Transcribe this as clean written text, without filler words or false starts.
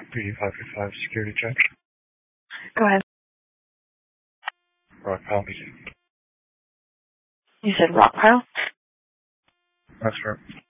PD555 security check. Go ahead. Rockpile meeting. You said Rockpile? That's right.